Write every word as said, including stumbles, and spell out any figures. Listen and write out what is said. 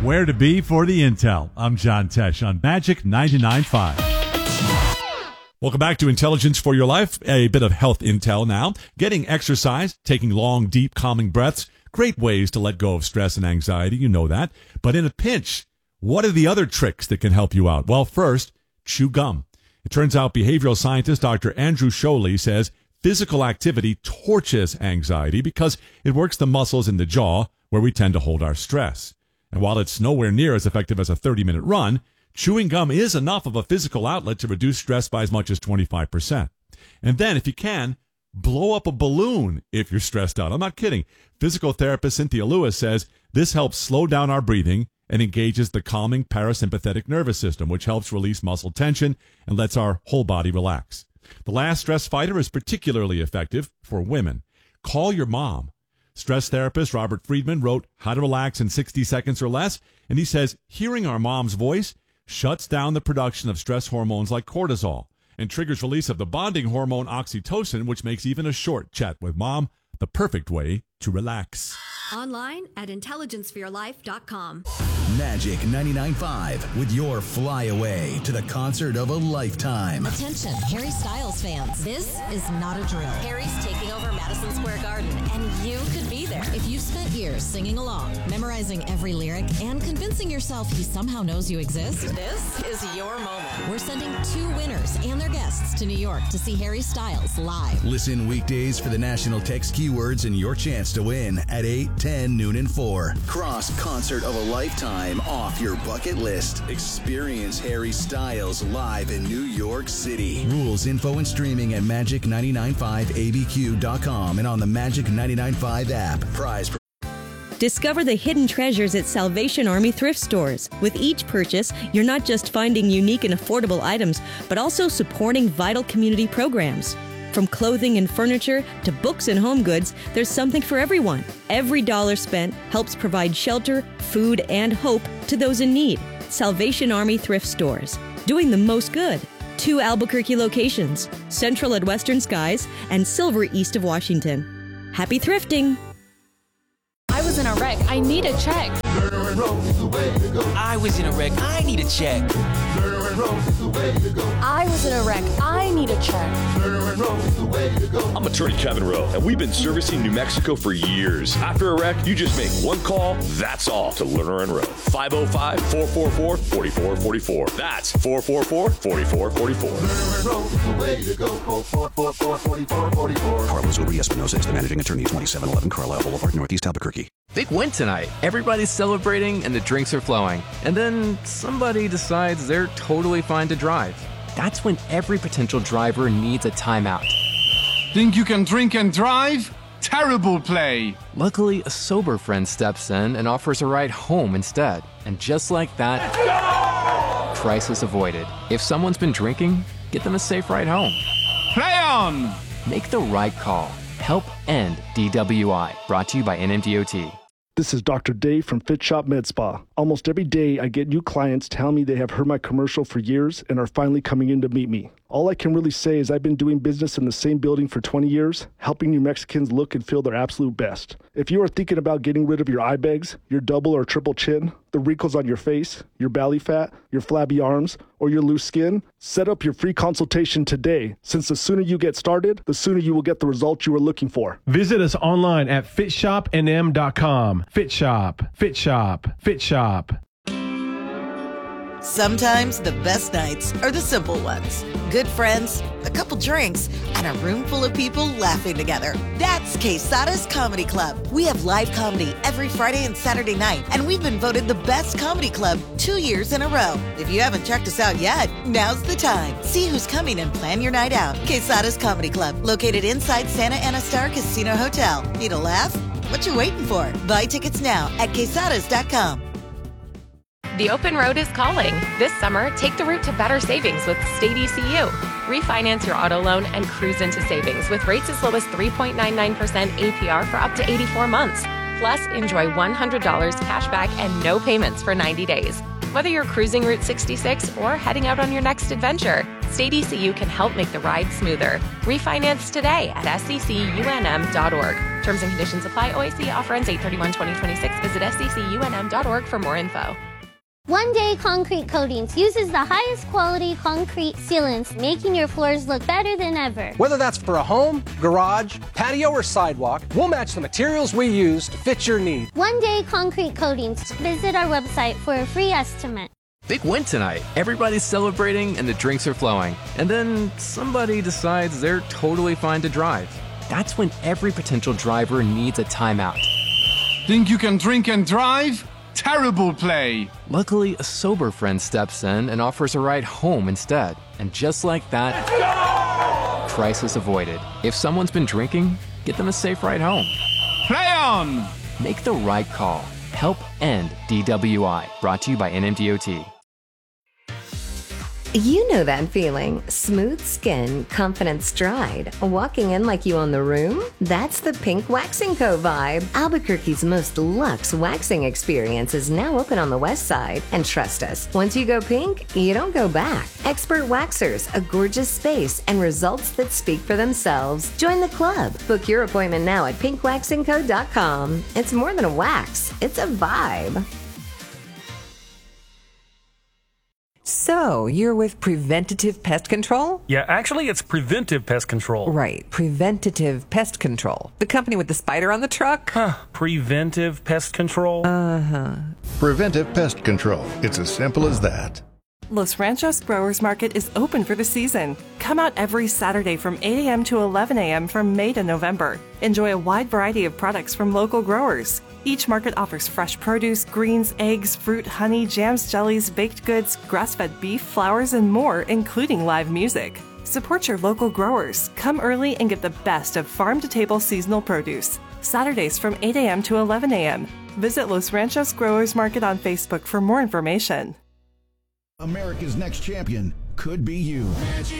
Where to be for the intel. I'm John Tesh on Magic ninety-nine point five. Welcome back to Intelligence for Your Life. A bit of health intel now. Getting exercise, taking long, deep, calming breaths. Great ways to let go of stress and anxiety. You know that. But in a pinch, what are the other tricks that can help you out? Well, first, chew gum. It turns out behavioral scientist Doctor Andrew Sholey says physical activity torches anxiety because it works the muscles in the jaw where we tend to hold our stress. And while it's nowhere near as effective as a thirty-minute run, chewing gum is enough of a physical outlet to reduce stress by as much as twenty-five percent. And then, if you can, blow up a balloon if you're stressed out. I'm not kidding. Physical therapist Cynthia Lewis says this helps slow down our breathing and engages the calming parasympathetic nervous system, which helps release muscle tension and lets our whole body relax. The last stress fighter is particularly effective for women. Call your mom. Stress therapist Robert Friedman wrote How to Relax in sixty seconds or Less, and he says hearing our mom's voice shuts down the production of stress hormones like cortisol and triggers release of the bonding hormone oxytocin, which makes even a short chat with mom the perfect way to relax. Online at intelligence for your life dot com. Magic ninety-nine point five with your fly away to the concert of a lifetime. Attention, Harry Styles fans. This is not a drill. Harry's taking over Madison Square Garden, and you could be there. If you spent years singing along, memorizing every lyric, and convincing yourself he somehow knows you exist, this is your moment. We're sending two winners and their guests to New York to see Harry Styles live. Listen weekdays for the national text keywords and your chance to win at eight, ten, noon, and four. Cross concert of a lifetime off your bucket list. Experience Harry Styles live in New York City. Rules, info, and streaming at magic nine nine five A B Q dot com and on the Magic ninety-nine point five app. Prize. Discover the hidden treasures at Salvation Army thrift stores. With each purchase, you're not just finding unique and affordable items, but also supporting vital community programs. From clothing and furniture to books and home goods, there's something for everyone. Every dollar spent helps provide shelter, food, and hope to those in need. Salvation Army thrift stores, doing the most good. Two Albuquerque locations, Central at Western Skies and Silver east of Washington. Happy thrifting! I was in a wreck. I need a check. I was in a wreck. I need a check. I was in a wreck. I need a check. I'm attorney Kevin Rowe, and we've been servicing New Mexico for years. After a wreck, you just make one call, that's all, to Lerner and Rowe. five oh five, four four four, four four four four. That's four four four, four four four four. Carlos Uri Espinosa is the managing attorney, twenty-seven eleven Carlisle Boulevard, Northeast Albuquerque. Big win tonight. Everybody's celebrating and the drinks are flowing. And then somebody decides they're totally fine to drive. That's when every potential driver needs a timeout. Think you can drink and drive? Terrible play. Luckily, a sober friend steps in and offers a ride home instead. And just like that, crisis avoided. If someone's been drinking, get them a safe ride home. Play on! Make the right call. Help end D W I. Brought to you by N M D O T. This is Doctor Dave from Fit Shop Med Spa. Almost every day, I get new clients tell me they have heard my commercial for years and are finally coming in to meet me. All I can really say is I've been doing business in the same building for twenty years, helping New Mexicans look and feel their absolute best. If you are thinking about getting rid of your eye bags, your double or triple chin, the wrinkles on your face, your belly fat, your flabby arms, or your loose skin, set up your free consultation today, since the sooner you get started, the sooner you will get the results you are looking for. Visit us online at fit shop n m dot com. Fit Shop, Fit Shop, Fit Shop. Sometimes the best nights are the simple ones. Good friends, a couple drinks, and a room full of people laughing together. That's Quesada's Comedy Club. We have live comedy every Friday and Saturday night, and we've been voted the best comedy club two years in a row. If you haven't checked us out yet, now's the time. See who's coming and plan your night out. Quesada's Comedy Club, located inside Santa Ana Star Casino Hotel. Need a laugh? What you waiting for? Buy tickets now at quesadas dot com. The open road is calling. This summer, take the route to better savings with State E C U. Refinance your auto loan and cruise into savings with rates as low as three point nine nine percent A P R for up to eighty-four months. Plus, enjoy one hundred dollars cash back and no payments for ninety days. Whether you're cruising Route sixty-six or heading out on your next adventure, State E C U can help make the ride smoother. Refinance today at S C C U N M dot org. Terms and conditions apply. O I C offer ends eight thirty-one twenty twenty-six. Visit S C C U N M dot org for more info. One Day Concrete Coatings uses the highest quality concrete sealants, making your floors look better than ever. Whether that's for a home, garage, patio, or sidewalk, we'll match the materials we use to fit your needs. One Day Concrete Coatings. Visit our website for a free estimate. Big win tonight. Everybody's celebrating and the drinks are flowing. And then somebody decides they're totally fine to drive. That's when every potential driver needs a timeout. Think you can drink and drive? Terrible play. Luckily, a sober friend steps in and offers a ride home instead. And just like that, crisis avoided. If someone's been drinking, get them a safe ride home. Play on! Make the right call. Help end D W I. Brought to you by N M D O T. You know that feeling. Smooth skin, confident stride, walking in like you own the room? That's the Pink Waxing Co. vibe. Albuquerque's most luxe waxing experience is now open on the west side. And trust us, once you go pink, you don't go back. Expert waxers, a gorgeous space, and results that speak for themselves. Join the club. Book your appointment now at pink waxing co dot com. It's more than a wax, it's a vibe. So, you're with Preventative Pest Control? Yeah, actually, it's Preventive Pest Control. Right, Preventative Pest Control. The company with the spider on the truck? Huh, Preventive Pest Control? Uh-huh. Preventive Pest Control. It's as simple as that. Los Ranchos Growers Market is open for the season. Come out every Saturday from eight a.m. to eleven a.m. from May to November. Enjoy a wide variety of products from local growers. Each market offers fresh produce, greens, eggs, fruit, honey, jams, jellies, baked goods, grass-fed beef, flowers, and more, including live music. Support your local growers. Come early and get the best of farm-to-table seasonal produce. Saturdays from eight a.m. to eleven a.m. Visit Los Ranchos Growers Market on Facebook for more information. America's next champion could be you. Magic